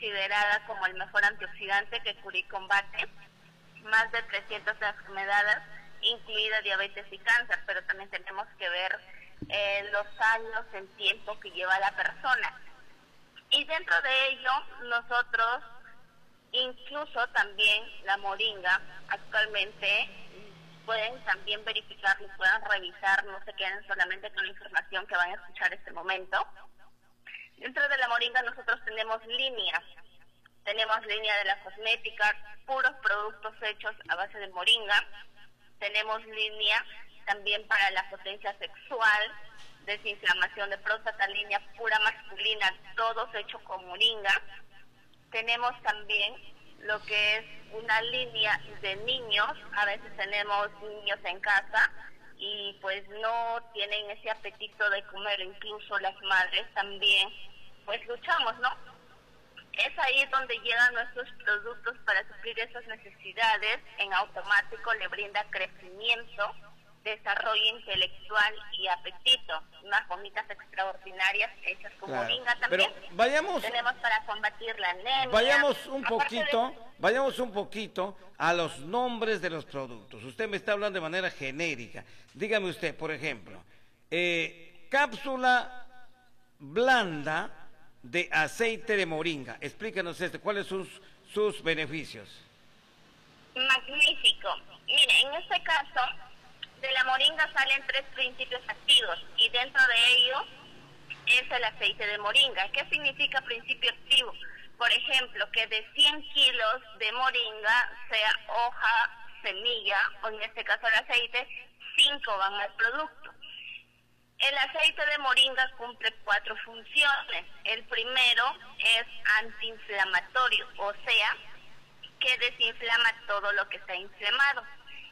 considerada como el mejor antioxidante que cura y combate más de 300 enfermedades, incluida diabetes y cáncer, pero también tenemos que ver los años, el tiempo que lleva la persona. Y dentro de ello, nosotros, incluso también la moringa, actualmente pueden también verificarlo, pueden revisar, no se queden solamente con la información que van a escuchar este momento. Dentro de la moringa nosotros tenemos línea de la cosmética, puros productos hechos a base de moringa, tenemos línea también para la potencia sexual, desinflamación de próstata, línea pura masculina, todos hechos con moringa. Tenemos también lo que es una línea de niños, a veces tenemos niños en casa y pues no tienen ese apetito de comer, incluso las madres también, pues luchamos, ¿no? Es ahí donde llegan nuestros productos para suplir esas necesidades. En automático le brinda crecimiento, desarrollo intelectual y apetito. Unas gomitas extraordinarias hechas con moringa también. Pero vayamos, tenemos para combatir la anemia. Vayamos un poquito a los nombres de los productos. Usted me está hablando de manera genérica. Dígame usted, por ejemplo, cápsula blanda de aceite de moringa. Explícanos ¿cuáles son sus beneficios? Magnífico. Mire, en este caso, de la moringa salen 3 principios activos y dentro de ellos es el aceite de moringa. ¿Qué significa principio activo? Por ejemplo, que de 100 kilos de moringa, sea hoja, semilla, o en este caso el aceite, 5 van al producto. El aceite de moringa cumple 4 funciones. El primero es antiinflamatorio, o sea, que desinflama todo lo que está inflamado.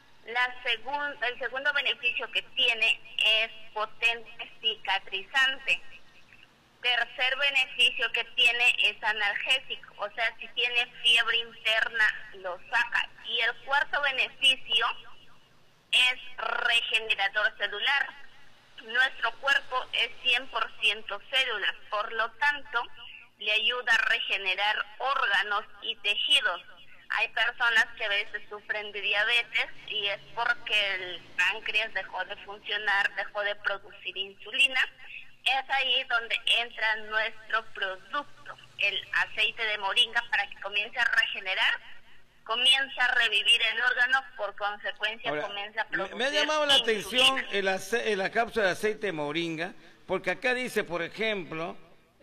El segundo beneficio que tiene es potente cicatrizante. Tercer beneficio que tiene es analgésico, o sea, si tiene fiebre interna lo saca. Y el cuarto beneficio es regenerador celular. Nuestro cuerpo es 100% células, por lo tanto, le ayuda a regenerar órganos y tejidos. Hay personas que a veces sufren de diabetes y es porque el páncreas dejó de funcionar, dejó de producir insulina. Es ahí donde entra nuestro producto, el aceite de moringa, para que comience a regenerar, comienza a revivir el órgano, por consecuencia comienza a producir. Me ha llamado la atención la cápsula de aceite de moringa, porque acá dice, por ejemplo,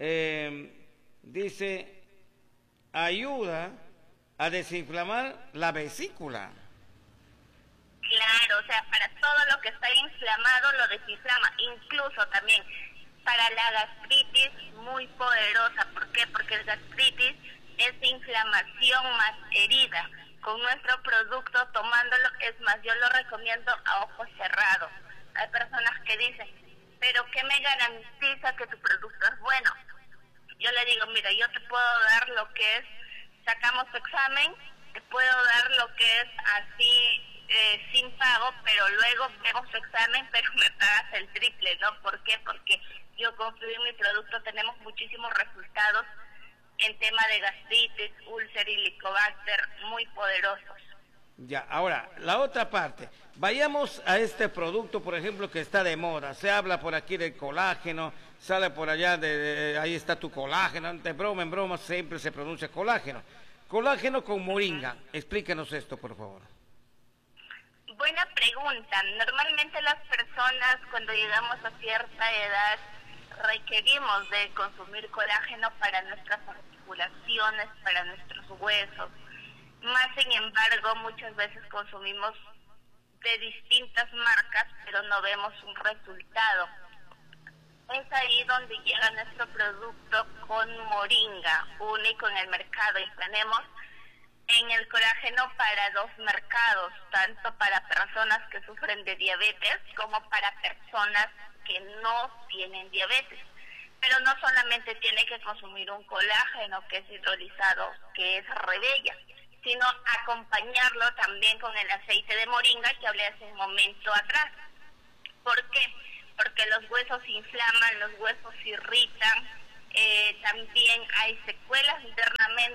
dice, ayuda a desinflamar la vesícula. Claro, o sea, para todo lo que está inflamado lo desinflama, incluso también para la gastritis, muy poderosa. ¿Por qué? Porque el gastritis es inflamación más herida. Con nuestro producto, tomándolo, es más, yo lo recomiendo a ojos cerrados. Hay personas que dicen, pero ¿qué me garantiza que tu producto es bueno? Yo le digo, mira, yo te puedo dar lo que es, sacamos tu examen, te puedo dar lo que es así, sin pago, pero luego vemos tu examen, pero me pagas el triple, ¿no? ¿Por qué? Porque yo confío en mi producto, tenemos muchísimos resultados en tema de gastritis, úlcer y helicobacter muy poderosos. Ya, ahora, la otra parte, vayamos a este producto, por ejemplo, que está de moda. Se habla por aquí del colágeno, sale por allá, ahí está tu colágeno, de broma en broma siempre se pronuncia colágeno. Colágeno con moringa, explícanos esto, por favor. Buena pregunta. Normalmente las personas cuando llegamos a cierta edad requerimos de consumir colágeno para nuestras articulaciones, para nuestros huesos. Más sin embargo, muchas veces consumimos de distintas marcas, pero no vemos un resultado. Es ahí donde llega nuestro producto con moringa, único en el mercado, y tenemos en el colágeno para 2 mercados, tanto para personas que sufren de diabetes como para personas que no tienen diabetes. Pero no solamente tiene que consumir un colágeno que es hidrolizado, que es Rebella, sino acompañarlo también con el aceite de moringa que hablé hace un momento atrás. ¿Por qué? Porque los huesos se inflaman, los huesos se irritan, también hay secuelas internamente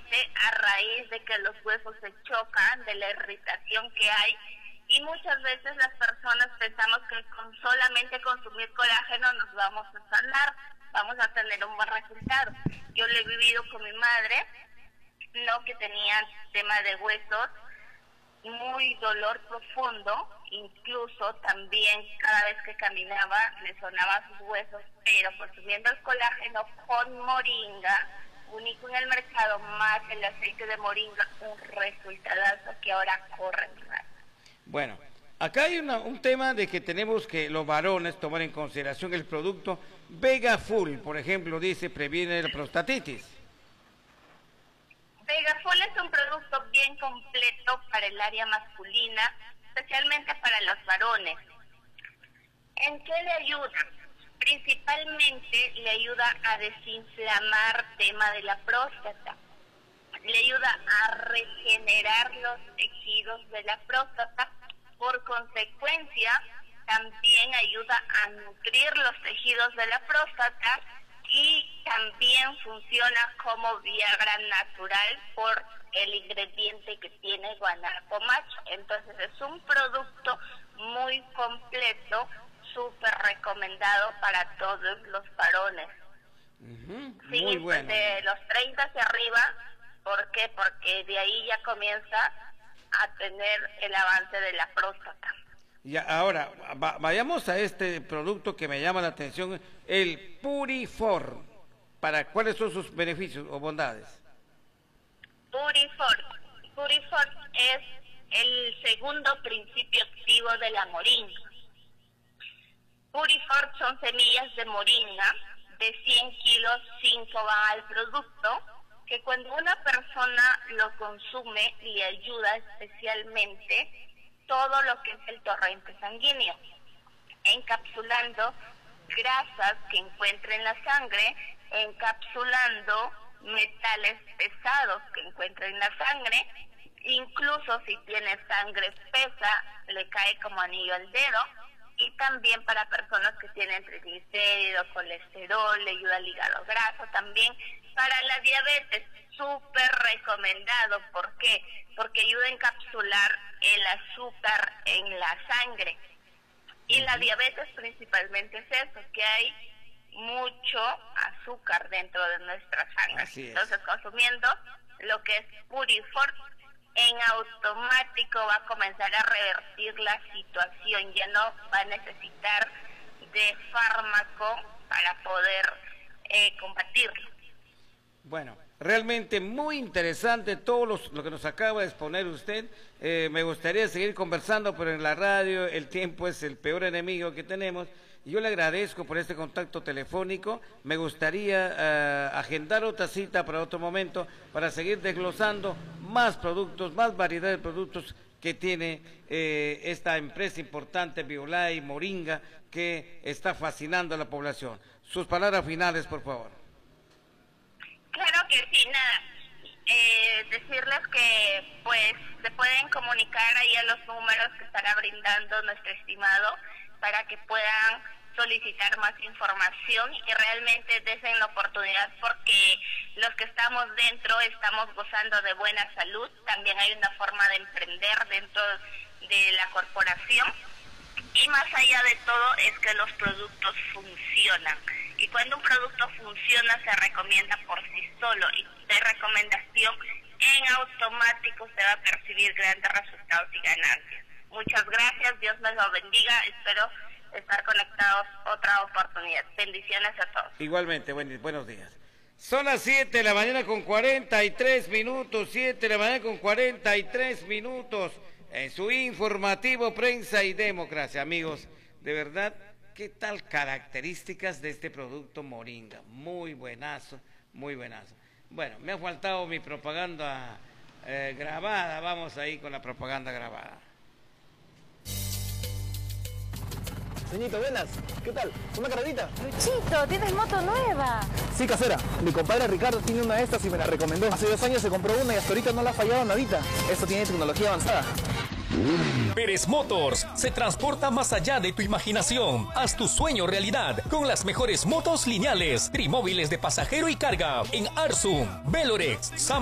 raíz de que los huesos se chocan, de la irritación que hay, y muchas veces las personas pensamos que con solamente consumir colágeno nos vamos a sanar, vamos a tener un buen resultado. Yo lo he vivido con mi madre, no, que tenía tema de huesos, muy dolor profundo, incluso también cada vez que caminaba le sonaban sus huesos, pero consumiendo el colágeno con moringa, único en el mercado, más el aceite de moringa, un resultadazo que ahora corre mi madre. Bueno, acá hay un tema de que tenemos que los varones tomar en consideración el producto Vega Full, por ejemplo, dice previene la prostatitis. Vega Full es un producto bien completo para el área masculina, especialmente para los varones. ¿En qué le ayuda? Principalmente le ayuda a desinflamar tema de la próstata. Le ayuda a regenerar los tejidos de la próstata. Por consecuencia, también ayuda a nutrir los tejidos de la próstata y también funciona como Viagra natural por el ingrediente que tiene guanaco macho. Entonces es un producto muy completo, súper recomendado para todos los varones. Muy bueno. De los 30 hacia arriba, ¿por qué? Porque de ahí ya comienza a tener el avance de la próstata. Ya, ahora, vayamos a este producto que me llama la atención, el Purifor. ¿Cuáles son sus beneficios o bondades? Purifor es el segundo principio activo de la moringa. Purifor son semillas de moringa, de 100 kilos, 5 van al producto, que cuando una persona lo consume le ayuda especialmente todo lo que es el torrente sanguíneo, encapsulando grasas que encuentra en la sangre, encapsulando metales pesados que encuentra en la sangre, incluso si tiene sangre espesa, le cae como anillo al dedo, y también para personas que tienen triglicéridos, colesterol, le ayuda al hígado graso, también para la diabetes, súper recomendado. ¿Por qué? Porque ayuda a encapsular el azúcar en la sangre. Y la diabetes principalmente es eso, que hay mucho azúcar dentro de nuestra sangre. Entonces, consumiendo lo que es Purifor, en automático va a comenzar a revertir la situación, ya no va a necesitar de fármaco para poder combatirlo. Bueno, realmente muy interesante todo lo que nos acaba de exponer usted. Me gustaría seguir conversando, pero en la radio el tiempo es el peor enemigo que tenemos. Yo le agradezco por este contacto telefónico. Me gustaría agendar otra cita para otro momento para seguir desglosando más productos, más variedad de productos que tiene esta empresa importante, Biolay Moringa, que está fascinando a la población. Sus palabras finales, por favor. Claro que sí, nada. Decirles que pues se pueden comunicar ahí a los números que estará brindando nuestro estimado para que puedan solicitar más información y realmente desen la oportunidad, porque los que estamos dentro estamos gozando de buena salud. También hay una forma de emprender dentro de la corporación, y más allá de todo es que los productos funcionan, y cuando un producto funciona se recomienda por sí solo, y de recomendación en automático se va a percibir grandes resultados y ganancias. Muchas gracias, Dios me lo bendiga, espero estar conectados otra oportunidad. Bendiciones a todos. Igualmente, buenos días. Son las 7 de la mañana con 43 minutos, 7 de la mañana con 43 minutos, en su informativo Prensa y Democracia. Amigos, de verdad, ¿qué tal características de este producto Moringa? Muy buenazo, muy buenazo. Bueno, me ha faltado mi propaganda grabada, vamos ahí con la propaganda grabada. Señorito, buenas, ¿qué tal? ¿Una carrerita? Luchito, tienes moto nueva. Sí, casera. Mi compadre Ricardo tiene una de estas y me la recomendó. Hace 2 años se compró una y hasta ahorita no la ha fallado nadita. Esto tiene tecnología avanzada. Pérez Motors se transporta más allá de tu imaginación. Haz tu sueño realidad con las mejores motos lineales, trimóviles de pasajero y carga en Arsum, Velorex,